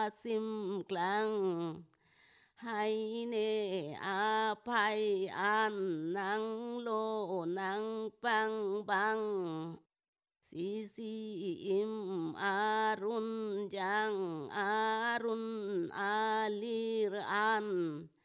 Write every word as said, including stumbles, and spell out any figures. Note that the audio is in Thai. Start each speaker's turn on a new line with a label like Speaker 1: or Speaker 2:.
Speaker 1: ซิมกลางให้เนอาภัยอันนังโลนังปังบังสีสีอิมอารุณยังอารุณอาลีรอัน